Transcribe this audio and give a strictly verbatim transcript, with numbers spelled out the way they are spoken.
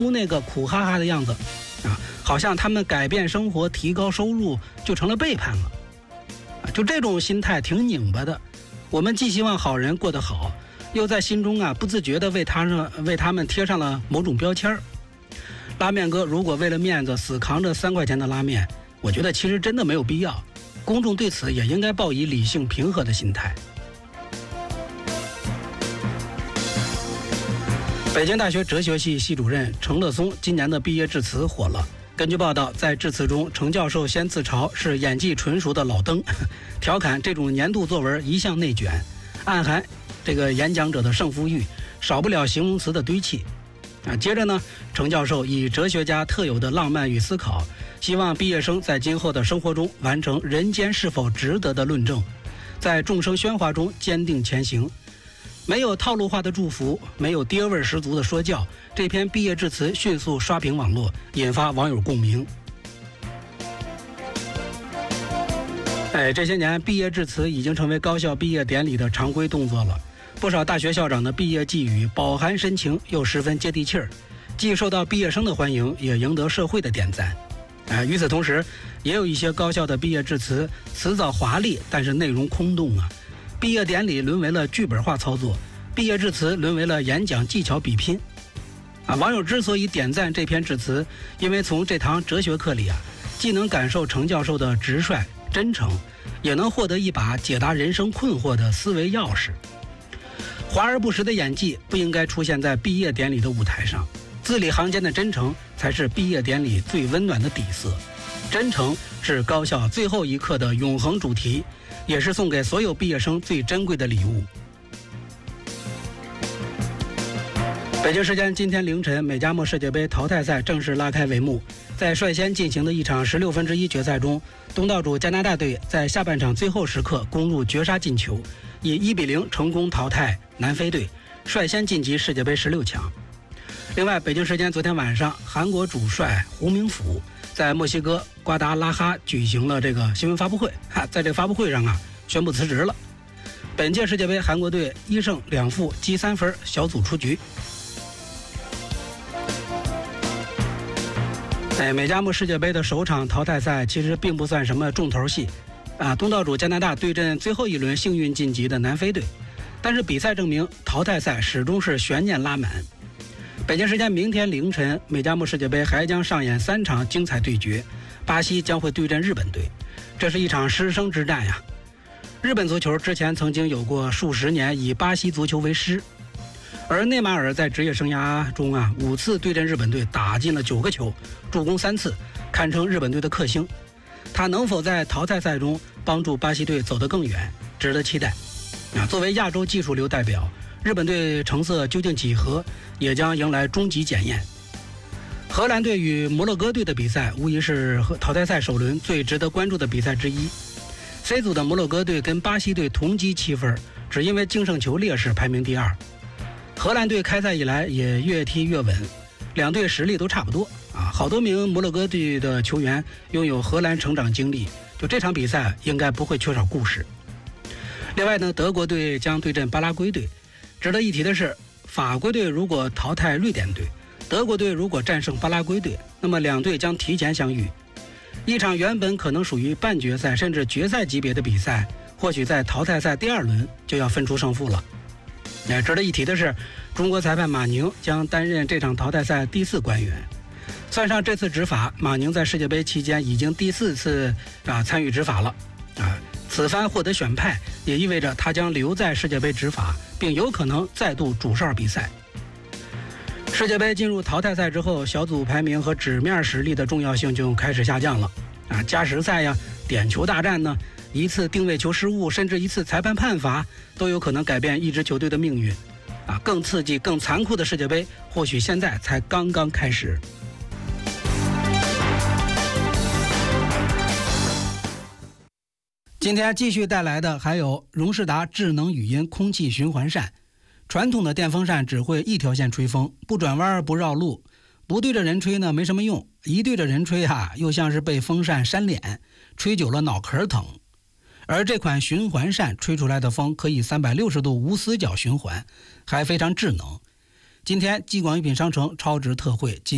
那个苦哈哈的样子啊，好像他们改变生活、提高收入就成了背叛了啊，就这种心态挺拧巴的。我们既希望好人过得好，又在心中啊不自觉地为他们为他们贴上了某种标签。拉面哥如果为了面子死扛着三块钱的拉面，我觉得其实真的没有必要。公众对此也应该抱以理性平和的心态。北京大学哲学系系主任程乐松今年的毕业致辞火了。根据报道，在致辞中，程教授先自嘲是演技纯熟的老登，调侃这种年度作文一向内卷，暗含这个演讲者的胜负欲，少不了形容词的堆砌。啊，接着呢，程教授以哲学家特有的浪漫与思考，希望毕业生在今后的生活中完成人间是否值得的论证，在众生喧哗中坚定前行。没有套路化的祝福，没有爹味十足的说教，这篇毕业致辞迅速刷屏网络，引发网友共鸣。哎，这些年毕业致辞已经成为高校毕业典礼的常规动作了。不少大学校长的毕业寄语饱含深情，又十分接地气儿，既受到毕业生的欢迎，也赢得社会的点赞。哎，与此同时，也有一些高校的毕业致辞辞藻华丽，但是内容空洞啊。毕业典礼沦为了剧本化操作，毕业致辞沦为了演讲技巧比拼。啊，网友之所以点赞这篇致辞，因为从这堂哲学课里啊，既能感受程教授的直率真诚，也能获得一把解答人生困惑的思维钥匙。华而不实的演技不应该出现在毕业典礼的舞台上，字里行间的真诚才是毕业典礼最温暖的底色。真诚是高校最后一课的永恒主题，也是送给所有毕业生最珍贵的礼物。北京时间今天凌晨，美加墨世界杯淘汰赛正式拉开帷幕。在率先进行的一场十六分之一决赛中，东道主加拿大队在下半场最后时刻攻入绝杀进球，以一比零成功淘汰南非队，率先晋级世界杯十六强。另外，北京时间昨天晚上，韩国主帅胡明甫在墨西哥瓜达拉哈举行了这个新闻发布会，哈，在这个发布会上啊，宣布辞职了。本届世界杯，韩国队一胜两负积三分，小组出局。哎，美加墨世界杯的首场淘汰赛其实并不算什么重头戏，啊，东道主加拿大对阵最后一轮幸运晋级的南非队，但是比赛证明淘汰赛始终是悬念拉满。北京时间明天凌晨，美加墨世界杯还将上演三场精彩对决，巴西将会对阵日本队，这是一场师生之战呀。日本足球之前曾经有过数十年以巴西足球为师，而内马尔在职业生涯中啊，五次对阵日本队打进了九个球，助攻三次，堪称日本队的克星。他能否在淘汰赛中帮助巴西队走得更远，值得期待。啊，作为亚洲技术流代表，日本队成色究竟几何，也将迎来终极检验。荷兰队与摩洛哥队的比赛，无疑是淘汰赛首轮最值得关注的比赛之一。C 组的摩洛哥队跟巴西队同积七分，只因为净胜球劣势排名第二。荷兰队开赛以来也越踢越稳，两队实力都差不多啊。好多名摩洛哥队的球员拥有荷兰成长经历，就这场比赛应该不会缺少故事。另外呢，德国队将对阵巴拉圭队。值得一提的是，法国队如果淘汰瑞典队，德国队如果战胜巴拉圭队，那么两队将提前相遇。一场原本可能属于半决赛甚至决赛级别的比赛，或许在淘汰赛第二轮就要分出胜负了。也值得一提的是，中国裁判马宁将担任这场淘汰赛第四官员。算上这次执法，马宁在世界杯期间已经第四次啊参与执法了啊。此番获得选派，也意味着他将留在世界杯执法，并有可能再度主哨比赛。世界杯进入淘汰赛之后，小组排名和纸面实力的重要性就开始下降了啊！加时赛呀、点球大战呢，一次定位球失误，甚至一次裁判判罚，都有可能改变一支球队的命运啊！更刺激、更残酷的世界杯，或许现在才刚刚开始。今天继续带来的还有荣仕达智能语音空气循环扇。传统的电风扇只会一条线吹风，不转弯不绕路，不对着人吹呢没什么用，一对着人吹哈，又像是被风扇扇脸，吹久了脑壳疼。而这款循环扇吹出来的风可以三百六十度无死角循环，还非常智能。今天继广益品商城超值特惠